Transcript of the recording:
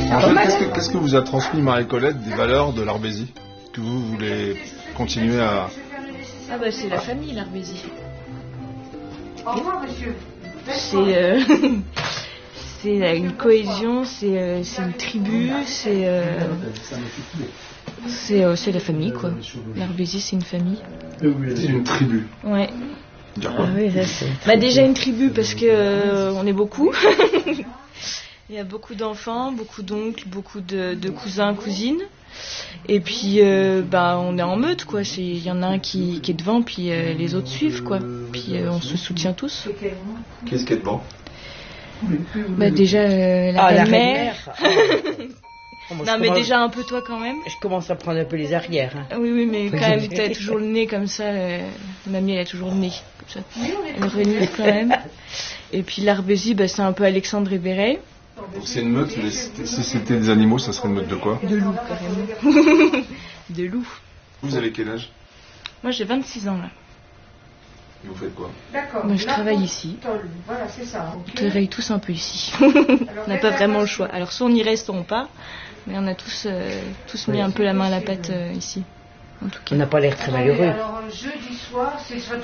Angèle, qu'est-ce que vous a transmis Marie-Colette des valeurs de l'Arbésie que vous voulez continuer à... Ah bah c'est la famille, l'Arbésie. Au revoir, monsieur. C'est une cohésion, c'est une tribu, c'est la famille, quoi. L'Arbésie, c'est une famille. C'est une tribu. Ouais. Dire quoi? Oui, déjà une tribu parce que on est beaucoup. Il y a beaucoup d'enfants, beaucoup d'oncles, beaucoup de cousins, cousines. Et puis on est en meute, quoi. Il y en a un qui est devant, puis les autres suivent, quoi. Puis on se soutient tous. Qu'est-ce qui est devant? Déjà la belle-mère. Non, mais déjà un peu toi quand même. Je commence à prendre un peu les arrières. Hein. Oui, mais quand même, t'as toujours le nez comme ça. Mamie, elle a toujours le nez comme ça. Elle renifle quand même. Et puis l'Arbésie, c'est un peu Alexandre et Béret. Donc c'est une meute, mais si c'était des animaux, ça serait une meute de quoi? De loups, carrément. De loups. Vous avez quel âge? Moi, j'ai 26 ans, là. Et vous faites quoi? D'accord. Moi, je travaille ici. Voilà, c'est ça. On travaille tous un peu ici. On n'a pas vraiment le choix. Alors, soit on y reste, soit on part. Mais on a tous mis un peu la main à la pâte ici. En tout cas. On n'a pas l'air très malheureux. Alors, jeudi soir, c'est